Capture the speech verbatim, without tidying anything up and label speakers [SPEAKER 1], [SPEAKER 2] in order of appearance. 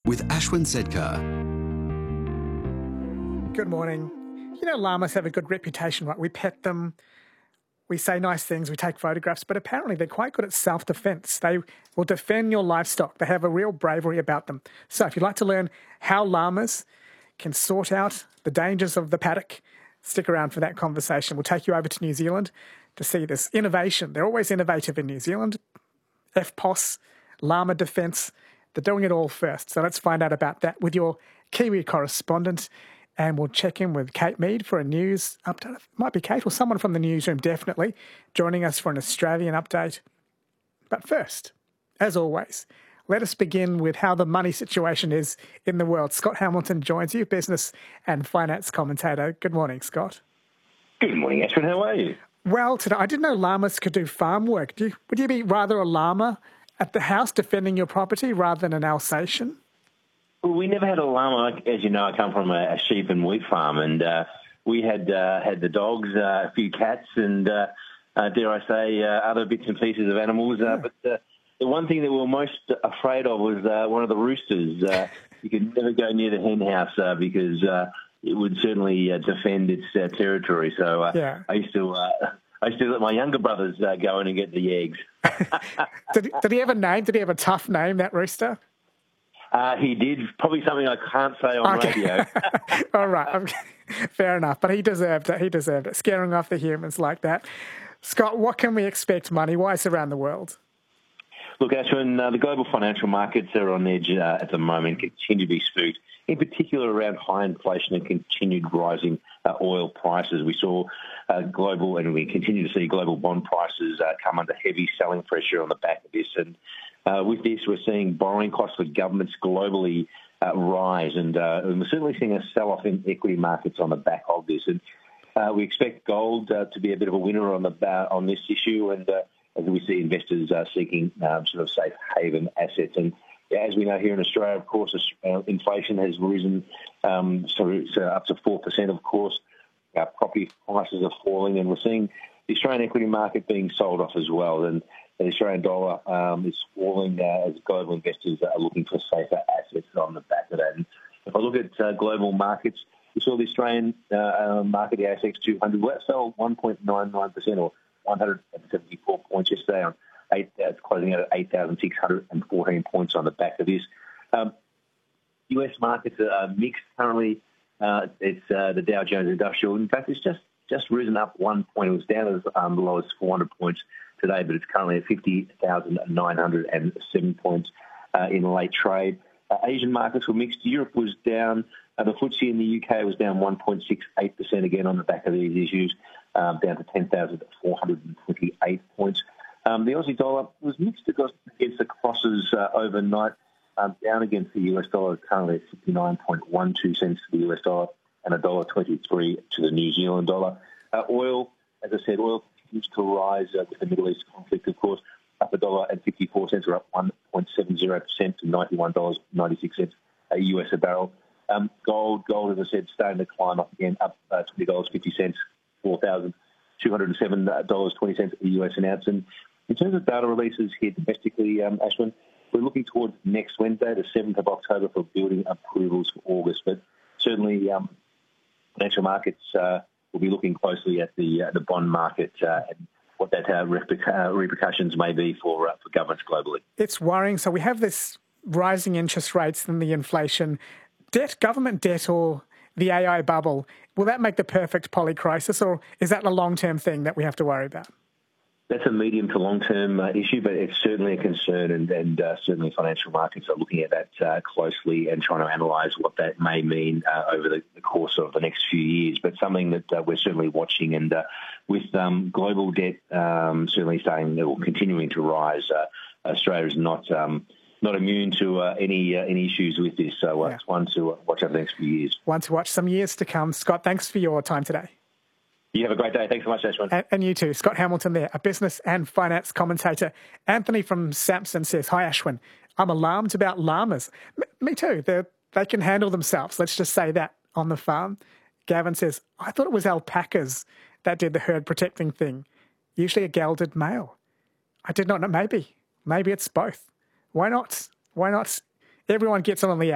[SPEAKER 1] with Ashwin Sedkar.
[SPEAKER 2] Good morning. You know, llamas have a good reputation, right? We pet them, we say nice things, we take photographs, but apparently they're quite good at self-defense. They will defend your livestock. They have a real bravery about them. So if you'd like to learn how llamas can sort out the dangers of the paddock, stick around for that conversation. We'll take you over to New Zealand to see this innovation. They're always innovative in New Zealand. F P O S, llama defence, they're doing it all first. So let's find out about that with your Kiwi correspondent. And we'll check in with Kate Mead for a news update. It might be Kate or someone from the newsroom, definitely, joining us for an Australian update. But first, as always, let us begin with how the money situation is in the world. Scott Hamilton joins you, business and finance commentator. Good morning, Scott.
[SPEAKER 3] Good morning, Ashwin. How are you?
[SPEAKER 2] Well, today, I didn't know llamas could do farm work. Do you, would you be rather a llama at the house defending your property rather than an Alsatian?
[SPEAKER 3] Well, we never had a llama. As you know, I come from a, a sheep and wheat farm, and uh, we had uh, had the dogs, uh, a few cats, and, uh, uh, dare I say, uh, other bits and pieces of animals. Uh, but uh, the one thing that we were most afraid of was uh, one of the roosters. Uh, you could never go near the hen house uh, because uh, it would certainly uh, defend its uh, territory. So uh,
[SPEAKER 2] yeah.
[SPEAKER 3] I used to... Uh, I used to let my younger brothers uh, go in and get the eggs.
[SPEAKER 2] did, he, did he have a name? Did he have a tough name, that rooster?
[SPEAKER 3] Uh, he did. Probably something I can't say on
[SPEAKER 2] okay.
[SPEAKER 3] radio.
[SPEAKER 2] All right. Okay. Fair enough. But he deserved it. He deserved it. Scaring off the humans like that. Scott, what can we expect money-wise around the world?
[SPEAKER 3] Look, Ashwin, uh, the global financial markets are on edge uh, at the moment, continue to be spooked, in particular around high inflation and continued rising uh, oil prices. We saw uh, global, and we continue to see global bond prices uh, come under heavy selling pressure on the back of this. And uh, with this, we're seeing borrowing costs for governments globally uh, rise. And, uh, and we're certainly seeing a sell-off in equity markets on the back of this. And uh, we expect gold uh, to be a bit of a winner on, the, uh, on this issue. And uh, as we see investors uh, seeking um, sort of safe haven assets. And as we know here in Australia, of course, uh, inflation has risen um, so, so up to four percent, of course. Uh, property prices are falling, and we're seeing the Australian equity market being sold off as well. And the Australian dollar um, is falling uh, as global investors are looking for safer assets on the back of that. And if I look at uh, global markets, we saw the Australian uh, market, the A S X two hundred, well, fell one point nine nine percent or one hundred seventy-four points yesterday on eight, uh, closing out at eight thousand six hundred fourteen points on the back of this. Um, U S markets are mixed currently. Uh, it's uh, the Dow Jones Industrial. In fact, it's just, just risen up one point. It was down as um, low as four hundred points today, but it's currently at fifty thousand nine hundred seven points uh, in late trade. Uh, Asian markets were mixed. Europe was down. Uh, the F T S E in the U K was down one point six eight percent again on the back of these issues, um, down to ten thousand four hundred twenty-eight points. Um, the Aussie dollar was mixed against the crosses uh, overnight, um, down against the U S dollar, currently at fifty-nine point one two cents to the U S dollar and one dollar twenty-three to the New Zealand dollar. Uh, oil, as I said, oil continues to rise uh, with the Middle East conflict, of course, up one dollar and fifty-four cents, or up one point seven zero percent to ninety-one dollars and ninety-six cents a U S a barrel. Um, gold, gold, as I said, starting to climb up again, up uh, twenty dollars and fifty cents, four thousand two hundred seven dollars and twenty cents a U S an ounce. And in terms of data releases here domestically, um, Ashwin, we're looking towards next Wednesday, the seventh of October, for building approvals for August. But certainly um, financial markets uh, will be looking closely at the uh, the bond market uh, and what that uh, reperc- uh, repercussions may be for uh, for governments globally.
[SPEAKER 2] It's worrying. So we have this rising interest rates and the inflation. Debt, government debt, or the A I bubble, will that make the perfect polycrisis, or is that a long-term thing that we have to worry about?
[SPEAKER 3] That's a medium to long-term uh, issue, but it's certainly a concern, and, and uh, certainly financial markets are looking at that uh, closely and trying to analyse what that may mean uh, over the, the course of the next few years. But something that uh, we're certainly watching, and uh, with um, global debt um, certainly starting or continuing to rise, uh, Australia is not um, not immune to uh, any uh, any issues with this. So uh, yeah. It's one to watch over the next few years.
[SPEAKER 2] One to watch, some years to come. Scott, thanks for your time today.
[SPEAKER 3] You have a great day. Thanks so much, Ashwin.
[SPEAKER 2] And, and you too. Scott Hamilton there, a business and finance commentator. Anthony from Samson says, "Hi, Ashwin. I'm alarmed about llamas." M- me too. They're, they can handle themselves. Let's just say that on the farm. Gavin says, "I thought it was alpacas that did the herd protecting thing. Usually a gelded male. I did not know. Maybe. Maybe it's both. Why not? Why not? Everyone gets on the